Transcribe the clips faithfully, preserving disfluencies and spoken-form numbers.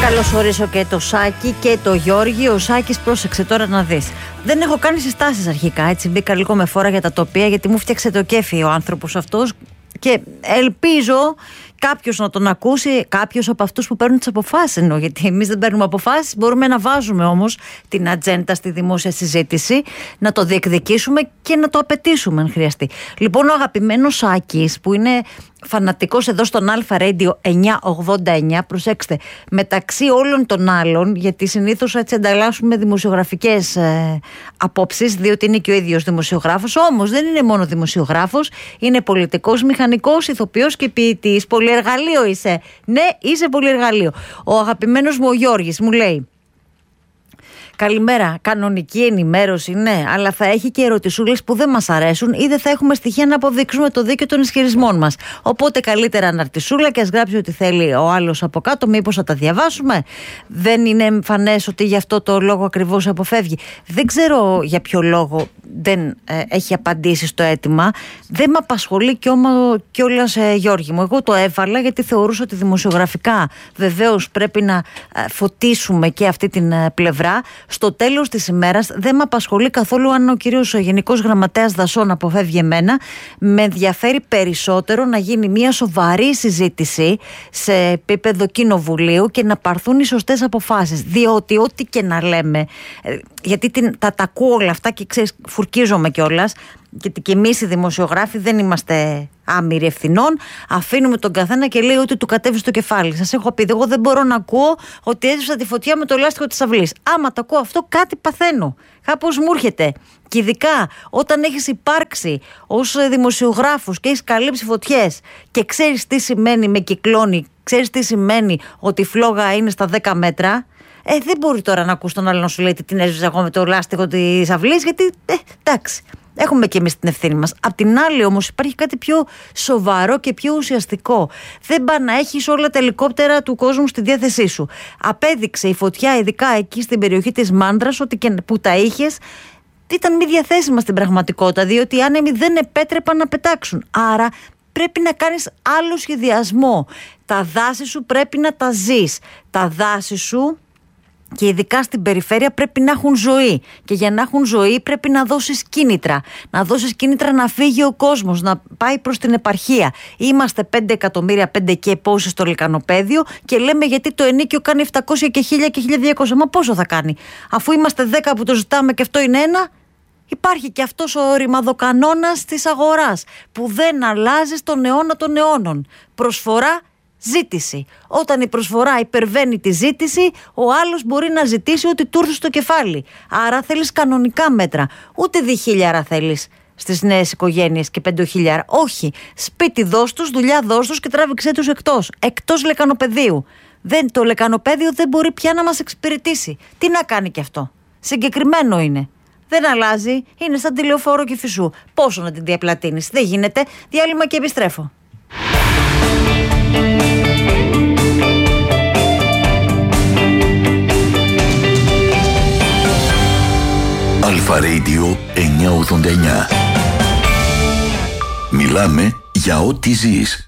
καλωσορίσω και το Σάκη και το Γιώργη. Ο Σάκης, πρόσεξε τώρα να δεις. Δεν έχω κάνει συστάσεις αρχικά, έτσι μπήκα λίγο με φόρα για τα τοπία, γιατί μου φτιάξε το κέφι ο άνθρωπος αυτός και ελπίζω κάποιος να τον ακούσει, κάποιος από αυτούς που παίρνουν τις αποφάσεις, εννοώ, γιατί εμείς δεν παίρνουμε αποφάσεις, μπορούμε να βάζουμε όμως την ατζέντα στη δημόσια συζήτηση, να το διεκδικήσουμε και να το απαιτήσουμε αν χρειαστεί. Λοιπόν, ο αγαπημένος Σάκης, που είναι φανατικός εδώ στον Αλφα Radio εννιακόσια ογδόντα εννιά, προσέξτε, μεταξύ όλων των άλλων, γιατί συνήθως έτσι ανταλλάσσουμε δημοσιογραφικές ε, απόψεις, διότι είναι και ο ίδιος δημοσιογράφος, όμως δεν είναι μόνο δημοσιογράφος, είναι πολιτικός, μηχανικός, ηθοποιός και ποιητής. Πολυεργαλείο είσαι. Ναι, είσαι πολυεργαλείο. Ο αγαπημένος μου ο Γιώργης μου λέει: καλημέρα, κανονική ενημέρωση, ναι, αλλά θα έχει και ερωτησούλες που δεν μας αρέσουν ή δεν θα έχουμε στοιχεία να αποδείξουμε το δίκαιο των ισχυρισμών μας. Οπότε καλύτερα αναρτησούλα και ας γράψει ό,τι θέλει ο άλλος από κάτω, μήπως θα τα διαβάσουμε. Δεν είναι εμφανές ότι γι' αυτό το λόγο ακριβώς αποφεύγει. Δεν ξέρω για ποιο λόγο δεν ε, έχει απαντήσει στο αίτημα. Δεν με απασχολεί κιόλας, ε, Γιώργη μου. Εγώ το έβαλα γιατί θεωρούσα ότι δημοσιογραφικά βεβαίως πρέπει να ε, φωτίσουμε και αυτή την ε, πλευρά. Στο τέλος της ημέρας δεν με απασχολεί καθόλου αν ο κύριος Γενικός Γραμματέας Δασσών αποφεύγει εμένα. Με ενδιαφέρει περισσότερο να γίνει μια σοβαρή συζήτηση σε επίπεδο κοινοβουλίου και να πάρθουν οι σωστές αποφάσεις. Διότι ό,τι και να λέμε, γιατί την, τα, τα ακούω όλα αυτά και ξέρεις, φουρκίζομαι κιόλας, γιατί και εμείς οι δημοσιογράφοι δεν είμαστε άμυροι ευθυνών. Αφήνουμε τον καθένα και λέει ότι του κατέβει στο κεφάλι. Σας έχω πει, εγώ δεν μπορώ να ακούω ότι έζησα τη φωτιά με το λάστιχο της αυλής. Άμα το ακούω αυτό, κάτι παθαίνω. Κάπως μου έρχεται. Και ειδικά όταν έχεις υπάρξει ως δημοσιογράφος και έχεις καλύψει φωτιές και ξέρεις τι σημαίνει με κυκλώνει, ξέρεις τι σημαίνει ότι η φλόγα είναι στα δέκα μέτρα. Ε, δεν μπορεί τώρα να ακούς τον άλλο να σου λέει τι την έσβησα εγώ με το λάστιχο της αυλής, γιατί ε, εντάξει. Έχουμε και εμείς την ευθύνη μας. Απ' την άλλη όμως υπάρχει κάτι πιο σοβαρό και πιο ουσιαστικό. Δεν πά να έχεις όλα τα ελικόπτερα του κόσμου στη διάθεσή σου. Απέδειξε η φωτιά, ειδικά εκεί στην περιοχή της Μάντρας, ότι και που τα είχες, ήταν μη διαθέσιμα στην πραγματικότητα, διότι οι άνεμοι δεν επέτρεπαν να πετάξουν. Άρα πρέπει να κάνεις άλλο σχεδιασμό. Τα δάση σου πρέπει να τα ζεις. Τα δάση σου, και ειδικά στην περιφέρεια, πρέπει να έχουν ζωή. Και για να έχουν ζωή πρέπει να δώσεις κίνητρα. Να δώσεις κίνητρα να φύγει ο κόσμος, να πάει προς την επαρχία. Είμαστε πέντε εκατομμύρια, πέντε και πόσοι στο λεκανοπέδιο και λέμε γιατί το ενίκιο κάνει επτακόσια και χίλια και χίλια διακόσια. Μα πόσο θα κάνει? Αφού είμαστε δέκα που το ζητάμε και αυτό είναι ένα. Υπάρχει και αυτός ο ρημαδοκανόνας της αγοράς που δεν αλλάζει στον αιώνα των αιώνων. Προσφορά, ζήτηση. Όταν η προσφορά υπερβαίνει τη ζήτηση, ο άλλος μπορεί να ζητήσει ό,τι του έρθει στο κεφάλι. Άρα θέλεις κανονικά μέτρα. Ούτε διχίλιαρα θέλεις στις νέες οικογένειες και πεντοχίλιαρα. Όχι. Σπίτι δώσ' τους, δουλειά δώσ' τους και τράβηξέ τους εκτός. Εκτός λεκανοπεδίου. Δεν, το λεκανοπέδιο δεν μπορεί πια να μας εξυπηρετήσει. Τι να κάνει κι αυτό? Συγκεκριμένο είναι. Δεν αλλάζει. Είναι σαν τη Λεωφόρο Κηφισού. Πόσο να την διαπλατείνεις? Δεν γίνεται. Διάλειμμα και επιστρέφω. Αλφα Radio εννιακόσια ογδόντα εννιά. Μιλάμε για ό,τι ζεις.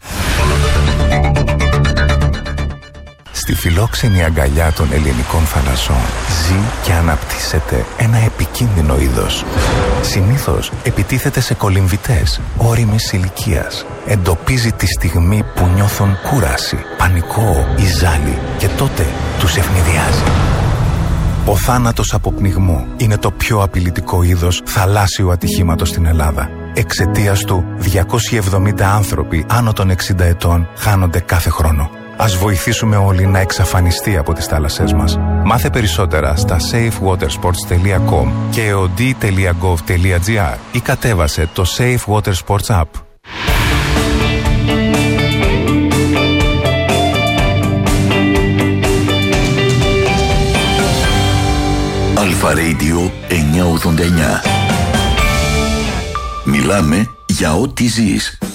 Στη φιλόξενη αγκαλιά των ελληνικών θαλασσών ζει και αναπτύσσεται ένα επικίνδυνο είδος. Συνήθως επιτίθεται σε κολυμβητές όριμης ηλικίας. Εντοπίζει τη στιγμή που νιώθουν κούραση, πανικό ή ζάλι και τότε τους ευνηδιάζει. Ο θάνατος από πνιγμό είναι το πιο απειλητικό είδος θαλάσσιου ατυχήματος στην Ελλάδα. Εξαιτίας του, διακόσιοι εβδομήντα άνθρωποι άνω των εξήντα ετών χάνονται κάθε χρόνο. Ας βοηθήσουμε όλοι να εξαφανιστεί από τις θάλασσές μας. Μάθε περισσότερα στα safe water sports τελεία com και eod τελεία gov τελεία gr ή κατέβασε το Safe Water Sports App. Αλφα Radio εννιακόσια ογδόντα εννιά. Μιλάμε για ό,τι ζεις.